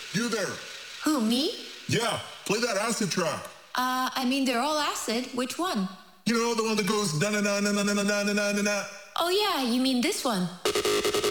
You there? Who, me? Yeah, play that acid track. I mean, they're all acid. Which one? You know, the one that goes na na na na na na na na na na. Oh, yeah, you mean this one.